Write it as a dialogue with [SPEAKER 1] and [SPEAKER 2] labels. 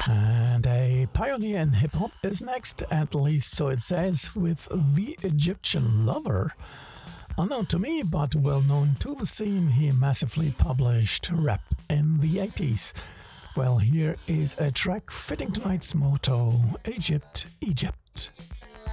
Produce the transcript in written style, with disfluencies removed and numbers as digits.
[SPEAKER 1] And a pioneer in hip hop is next, at least so it says, with The Egyptian Lover. Unknown to me, but well known to the scene, he massively published rap in the 80s. Well, here is a track fitting tonight's motto: Egypt, Egypt.